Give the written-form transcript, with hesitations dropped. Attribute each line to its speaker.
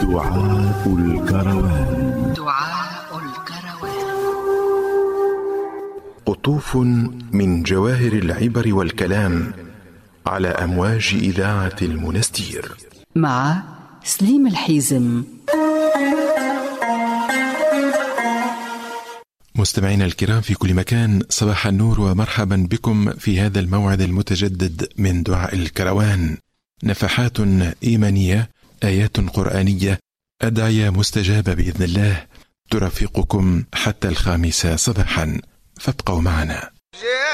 Speaker 1: دعاء الكروان.
Speaker 2: دعاء الكروان.
Speaker 3: قطوف من جواهر العبر والكلام على أمواج إذاعة المنستير
Speaker 2: مع سليم الحيزم.
Speaker 3: مستمعينا الكرام في كل مكان، صباح النور ومرحبا بكم في هذا الموعد المتجدد من دعاء الكروان. نفحات إيمانية، آيات قرآنية، أدعية مستجابة بإذن الله ترافقكم حتى 5 صباحا، فابقوا معنا.